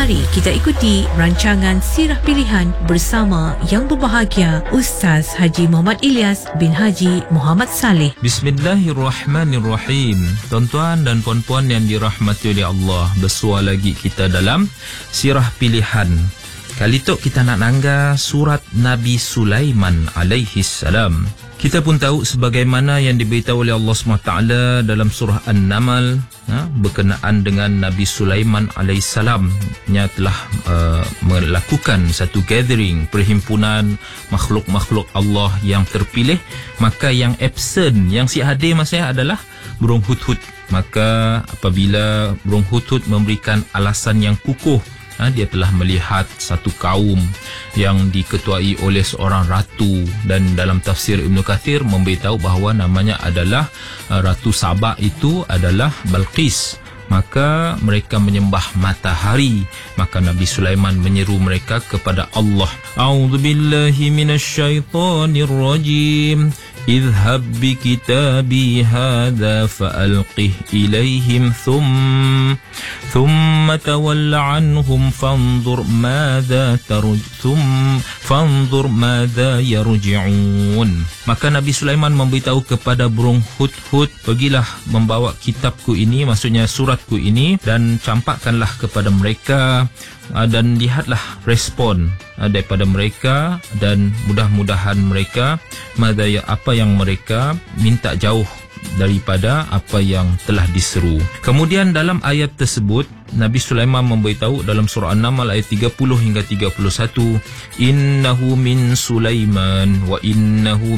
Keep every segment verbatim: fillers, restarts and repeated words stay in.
Mari kita ikuti rancangan Sirah Pilihan bersama yang berbahagia Ustaz Haji Muhammad Ilyas bin Haji Muhammad Saleh. Bismillahirrahmanirrahim. Tuan-tuan dan puan-puan yang dirahmati oleh Allah, bersua lagi kita dalam Sirah Pilihan. Kali tu kita nak nangga surat Nabi Sulaiman alaihi salam. Kita pun tahu sebagaimana yang diberitahu oleh Allah subhanahu wa taala dalam surah An-Naml, ha, berkenaan dengan Nabi Sulaiman alaihi salam yang telah uh, melakukan satu gathering, perhimpunan makhluk-makhluk Allah yang terpilih. Maka yang absent, yang si hadir masanya adalah burung hudhud. Maka apabila burung hudhud memberikan alasan yang kukuh, Ha, dia telah melihat satu kaum yang diketuai oleh seorang ratu, dan dalam tafsir Ibn Kathir memberitahu bahawa namanya adalah uh, Ratu Sabak, itu adalah Balqis. Maka mereka menyembah matahari. Maka Nabi Sulaiman menyeru mereka kepada Allah. A'udzubillahi minasyaitonirrajim. Idhhab bi kitabi hadha fa'alqih ilaihim thum thumma tawalla anhum fanzur madha taruj thum fanzur madha yarji'un. Maka Nabi Sulaiman memberitahu kepada burung hudhud, pergilah membawa kitabku ini, maksudnya suratku ini, dan campakkanlah kepada mereka, dan lihatlah respon daripada mereka, dan mudah-mudahan mereka madaya, apa yang mereka minta jauh daripada apa yang telah diseru. Kemudian dalam ayat tersebut Nabi Sulaiman memberitahu dalam surah An-Naml ayat tiga puluh hingga tiga puluh satu, innahu min Sulaiman wa innahu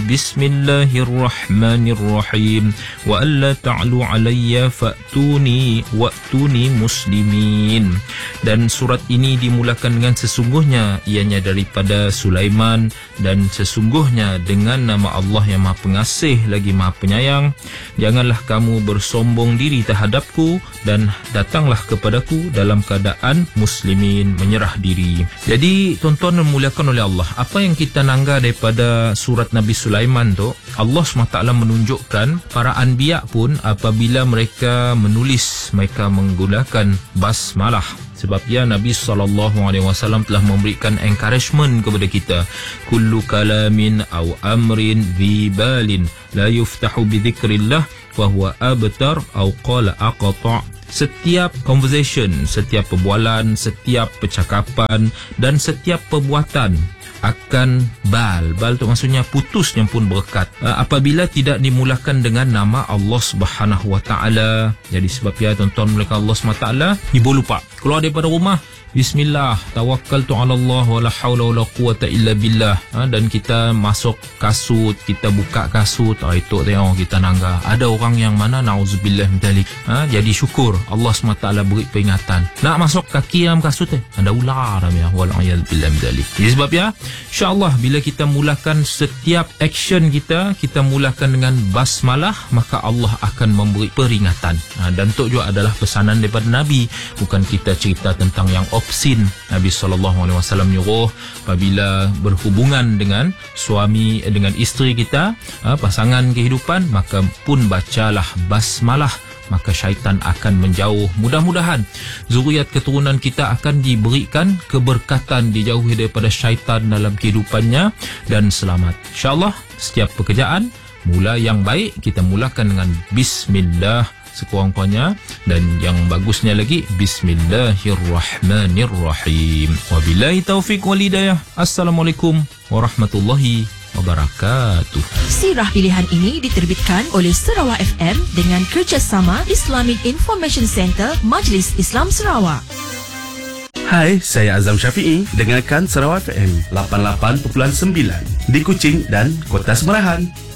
bismillahirrahmanirrahim wa alla ta'lu alayya fa'tuni wa'tuni muslimin. Dan surat ini dimulakan dengan sesungguhnya, ianya daripada Sulaiman, dan sesungguhnya dengan nama Allah yang Maha Pengasih lagi Maha Penyayang. Janganlah kamu bersombong diri terhadapku, dan datanglah kepadaku dalam keadaan muslimin, menyerah diri. Jadi tuan-tuan memuliakan oleh Allah, apa yang kita nangga daripada surat Nabi Sulaiman tu, Allah subhanahu wa taala menunjukkan para anbiya pun apabila mereka menulis, mereka menggunakan basmalah. Sebab ya Nabi sallallahu alaihi wasallam telah memberikan encouragement kepada kita, kullu kalamin aw amrin dhi balin la yuftahu bi dzikrillah wa huwa abtar aw qala aqta. Setiap conversation, setiap perbualan, setiap percakapan, dan setiap perbuatan akan bal. Bal tu maksudnya putusnya pun berkat apabila tidak dimulakan dengan nama Allah Subhanahu wa taala. Jadi sebab ya tuan-tuan mereka Allah Subhanahu wa taala, ibu lupa keluar daripada rumah, bismillah, tawakkaltu ala Allah wala haula wala quwata illa billah, ha, dan kita masuk kasut, kita buka kasut, ah, itu tengok kita nangga ada orang yang mana nauzubillah min dzalik, ha, jadi syukur Allah subhanahu wa taala beri peringatan. Nak masuk kaki dalam kasut eh, ada ular ya, wal a'yad billah min dzalik. Jadi sebab ya insya-Allah bila kita mulakan setiap action kita, kita mulakan dengan basmalah, maka Allah akan memberi peringatan, ha, dan itu juga adalah pesanan daripada Nabi, bukan kita cerita tentang yang obscene. Nabi sallallahu alaihi wasallam nyuruh apabila berhubungan dengan suami, dengan isteri kita, pasangan kehidupan, maka pun bacalah basmalah, maka syaitan akan menjauh. Mudah-mudahan zuriat keturunan kita akan diberikan keberkatan, dijauhi daripada syaitan dalam kehidupannya, dan selamat. InsyaAllah setiap pekerjaan mula yang baik kita mulakan dengan bismillah sekurang-kurangnya, dan yang bagusnya lagi bismillahirrahmanirrahim. Wabillahi taufiq wal hidayah. Assalamualaikum warahmatullahi wabarakatuh. Sirah Pilihan ini diterbitkan oleh Sarawak F M dengan kerjasama Islamic Information Center Majlis Islam Sarawak. Hai, saya Azam Syafi'i. Dengarkan Sarawak F M lapan puluh lapan perpuluhan sembilan di Kuching dan Kota Semerahan.